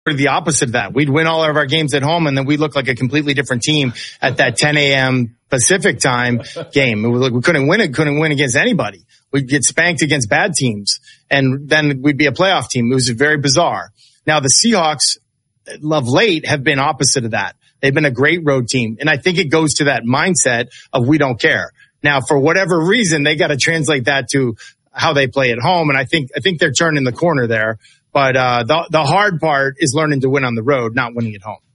the opposite of that. We'd win all of our games at home, and then we look like a completely different team at that 10 a.m. Pacific time game. We couldn't win against anybody. We'd get spanked against bad teams, and then we'd be a playoff team. It was very bizarre. Now, the Seahawks of late have been opposite of that. They've been a great road team, and I think it goes to that mindset of we don't care. Now, for whatever reason, they got to translate that to how they play at home, and I think they're turning the corner there. But the hard part is learning to win on the road, not winning at home.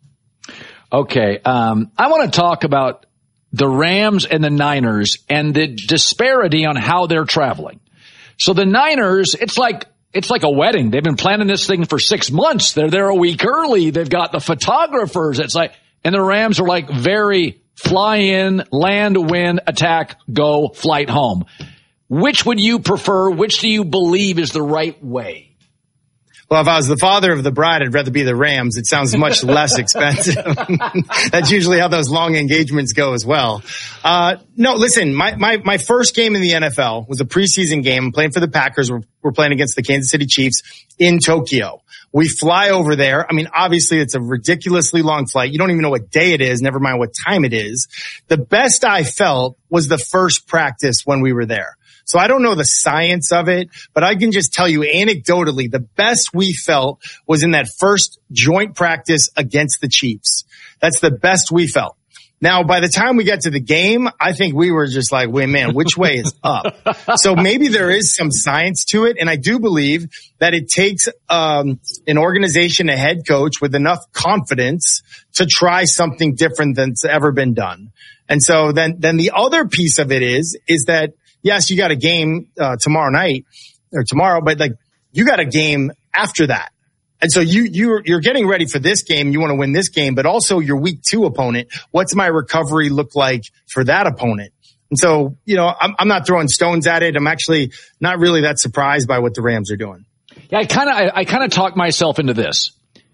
Okay, I want to talk about the Rams and the Niners and the disparity on how they're traveling. So the Niners, it's like a wedding. They've been planning this thing for 6 months. They're there a week early. They've got the photographers. And the Rams are like very fly in, land, win, attack, go, flight home. Which would you prefer? Which do you believe is the right way? Well, if I was the father of the bride, I'd rather be the Rams. It sounds much less expensive. That's usually how those long engagements go as well. No, listen, my first game in the NFL was a preseason game. I'm playing for the Packers. We're playing against the Kansas City Chiefs in Tokyo. We fly over there. I mean, obviously it's a ridiculously long flight. You don't even know what day it is, never mind what time it is. The best I felt was the first practice when we were there. So I don't know the science of it, but I can just tell you anecdotally, the best we felt was in that first joint practice against the Chiefs. That's the best we felt. Now, by the time we got to the game, I think we were just like, wait, man, which way is up? So maybe there is some science to it. And I do believe that it takes an organization, a head coach with enough confidence to try something different than's ever been done. And so then the other piece of it is that, yes, you got a game tomorrow night or tomorrow, but like you got a game after that. And so you're getting ready for this game. You want to win this game, but also your week 2 opponent. What's my recovery look like for that opponent? And so, I'm not throwing stones at it. I'm actually not really that surprised by what the Rams are doing. Yeah, I kind of talked myself into this.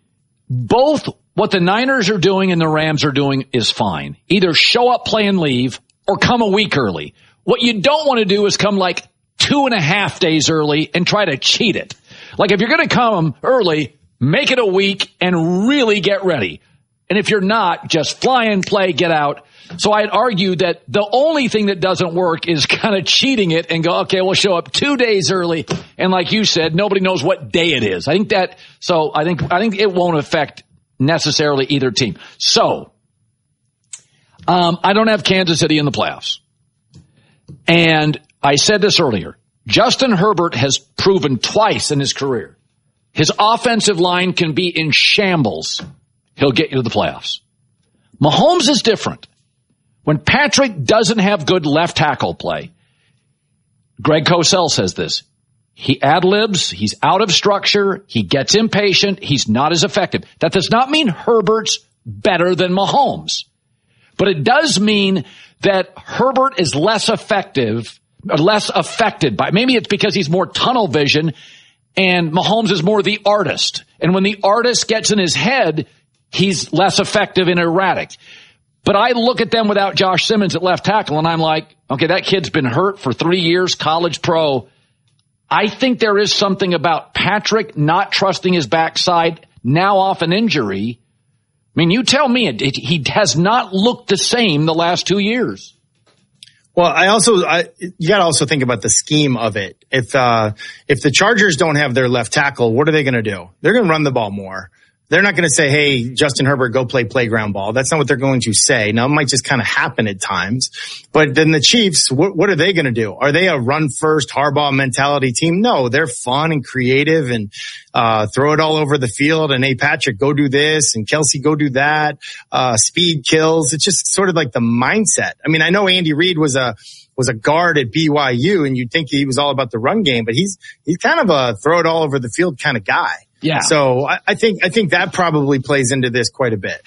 Both what the Niners are doing and the Rams are doing is fine. Either show up, play, and leave, or come a week early. What you don't want to do is come like 2.5 days early and try to cheat it. Like if you're going to come early, make it a week and really get ready. And if you're not, just fly in, play, get out. So I'd argue that the only thing that doesn't work is kind of cheating it and go, okay, we'll show up 2 days early. And like you said, nobody knows what day it is. I think it won't affect necessarily either team. So, I don't have Kansas City in the playoffs. And I said this earlier. Justin Herbert has proven twice in his career. His offensive line can be in shambles. He'll get you to the playoffs. Mahomes is different. When Patrick doesn't have good left tackle play, Greg Cosell says this. He ad-libs. He's out of structure. He gets impatient. He's not as effective. That does not mean Herbert's better than Mahomes. But it does mean that Herbert is less affected by, maybe it's because he's more tunnel vision and Mahomes is more the artist. And when the artist gets in his head, he's less effective and erratic. But I look at them without Josh Simmons at left tackle and I'm like, okay, that kid's been hurt for 3 years, college pro. I think there is something about Patrick not trusting his backside, now off an injury. I mean, you tell me, he has not looked the same the last 2 years. Well, you got to also think about the scheme of it. If the Chargers don't have their left tackle, what are they going to do? They're going to run the ball more. They're not going to say, hey, Justin Herbert, go play playground ball. That's not what they're going to say. Now, it might just kind of happen at times. But then the Chiefs, what are they going to do? Are they a run-first Harbaugh mentality team? No, they're fun and creative and throw it all over the field. And, hey, Patrick, go do this. And Kelsey, go do that. Speed kills. It's just sort of like the mindset. I mean, I know Andy Reid was a guard at BYU, and you'd think he was all about the run game. But he's kind of a throw it all over the field kind of guy. Yeah. So I think that probably plays into this quite a bit.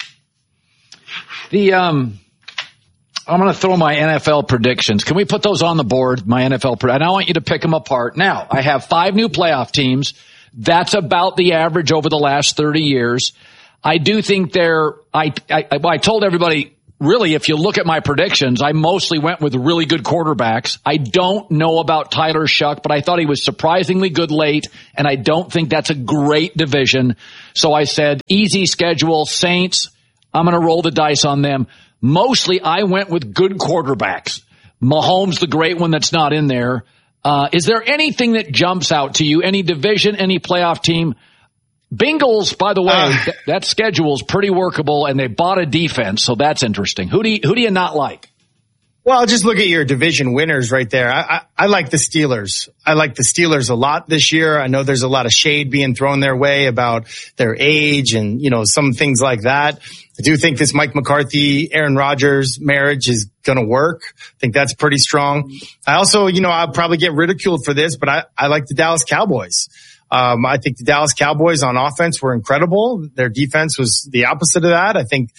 I'm going to throw my NFL predictions. Can we put those on the board? My NFL predictions. And I want you to pick them apart. Now, I have 5 new playoff teams. That's about the average over the last 30 years. I do think I told everybody really, if you look at my predictions, I mostly went with really good quarterbacks. I don't know about Tyler Shuck, but I thought he was surprisingly good late, and I don't think that's a great division. So I said, easy schedule, Saints, I'm going to roll the dice on them. Mostly, I went with good quarterbacks. Mahomes, the great one that's not in there. Is there anything that jumps out to you? Any division, any playoff team? Bengals, by the way, that schedule is pretty workable, and they bought a defense, so that's interesting. Who do you not like? Well, just look at your division winners right there. I like the Steelers. I like the Steelers a lot this year. I know there's a lot of shade being thrown their way about their age and, some things like that. I do think this Mike McCarthy, Aaron Rodgers marriage is going to work. I think that's pretty strong. I also, I'll probably get ridiculed for this, but I like the Dallas Cowboys. I think the Dallas Cowboys on offense were incredible. Their defense was the opposite of that. I think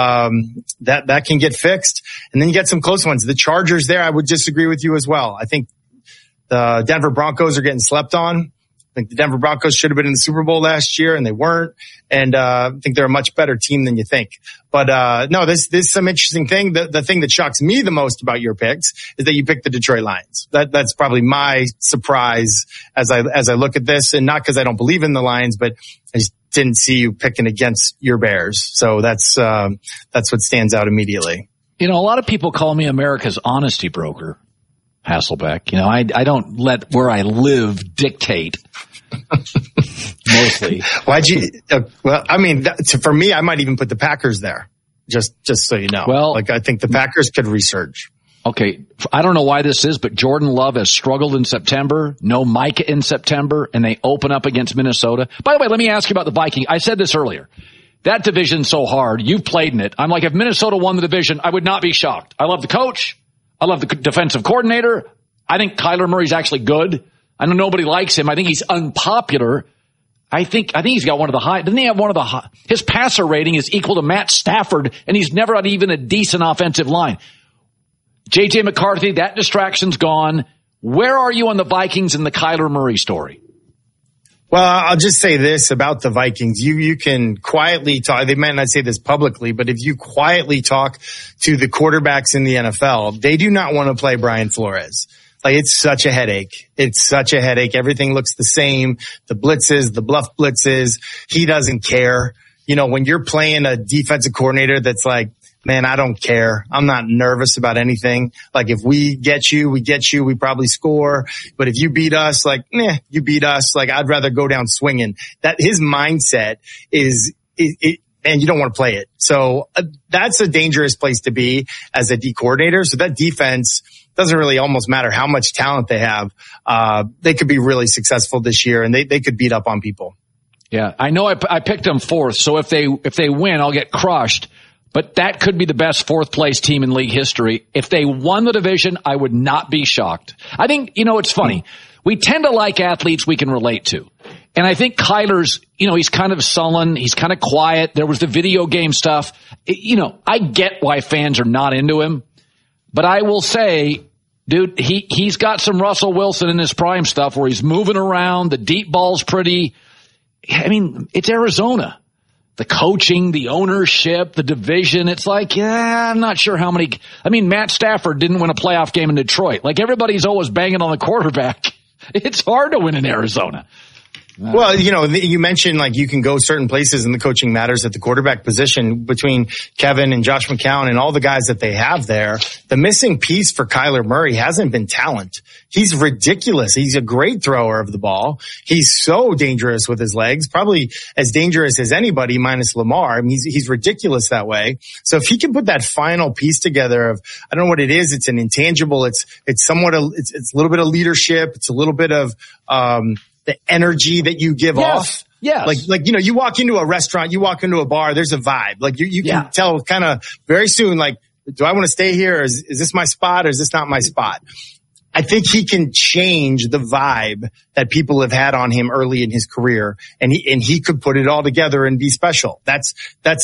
that can get fixed. And then you get some close ones. The Chargers there, I would disagree with you as well. I think the Denver Broncos are getting slept on. I think the Denver Broncos should have been in the Super Bowl last year, and they weren't. And I think they're a much better team than you think. But no, this is some interesting thing. The thing that shocks me the most about your picks is that you picked the Detroit Lions. That's probably my surprise as I look at this, and not because I don't believe in the Lions, but I just didn't see you picking against your Bears. So that's what stands out immediately. A lot of people call me America's honesty broker, Hasselbeck. I don't let where I live dictate. Mostly. Why'd you? Well, I mean, for me, I might even put the Packers there. Just so you know. Well, I think the Packers could resurge. Okay, I don't know why this is, but Jordan Love has struggled in September. No Micah in September, and they open up against Minnesota. By the way, let me ask you about the Vikings. I said this earlier. That division's so hard. You've played in it. I'm like, if Minnesota won the division, I would not be shocked. I love the coach. I love the defensive coordinator. I think Kyler Murray's actually good. I know nobody likes him. I think he's unpopular. I think he's got one of the high. Doesn't he have one of the high? His passer rating is equal to Matt Stafford, and he's never had even a decent offensive line. J.J. McCarthy, that distraction's gone. Where are you on the Vikings and the Kyler Murray story? Well, I'll just say this about the Vikings. You can quietly talk. They might not say this publicly, but if you quietly talk to the quarterbacks in the NFL, they do not want to play Brian Flores. It's such a headache. It's such a headache. Everything looks the same. The blitzes, the bluff blitzes. He doesn't care. When you're playing a defensive coordinator that's like, man, I don't care. I'm not nervous about anything. If we get you, we probably score. But if you beat us, you beat us. I'd rather go down swinging. That his mindset is and you don't want to play it. So that's a dangerous place to be as a D coordinator. So that defense doesn't really almost matter how much talent they have. They could be really successful this year, and they could beat up on people. Yeah, I know I picked them fourth. So if they win, I'll get crushed. But that could be the best fourth place team in league history. If they won the division, I would not be shocked. I think, it's funny. We tend to like athletes we can relate to. And I think Kyler's, he's kind of sullen. He's kind of quiet. There was the video game stuff. I get why fans are not into him. But I will say, dude, he's got some Russell Wilson in his prime stuff where he's moving around. The deep ball's pretty. I mean, it's Arizona. The coaching, the ownership, the division. It's I'm not sure how many. I mean, Matt Stafford didn't win a playoff game in Detroit. Everybody's always banging on the quarterback. It's hard to win in Arizona. Well, you mentioned you can go certain places and the coaching matters at the quarterback position between Kevin and Josh McCown and all the guys that they have there. The missing piece for Kyler Murray hasn't been talent. He's ridiculous. He's a great thrower of the ball. He's so dangerous with his legs, probably as dangerous as anybody minus Lamar. I mean, he's ridiculous that way. So if he can put that final piece together of, I don't know what it is. It's an intangible. It's somewhat, it's a little bit of leadership. It's a little bit of, the energy that you give off. Yes. You walk into a restaurant, you walk into a bar, there's a vibe. You can tell kind of very soon, do I want to stay here? Is this my spot or is this not my spot? I think he can change the vibe that people have had on him early in his career, and he could put it all together and be special. That's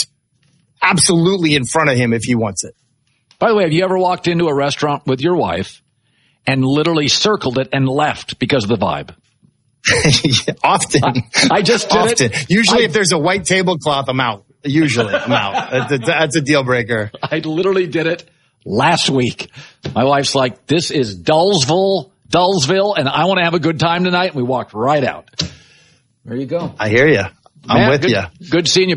absolutely in front of him if he wants it. By the way, have you ever walked into a restaurant with your wife and literally circled it and left because of the vibe? Often. I just did Often. it. Usually if there's a white tablecloth, I'm out. usually I'm out. That's a deal breaker. I literally did it last week. My wife's like, this is Dullsville, and I want to have a good time tonight. And we walked right out. There you go. I hear you. I'm with you. Good seeing you.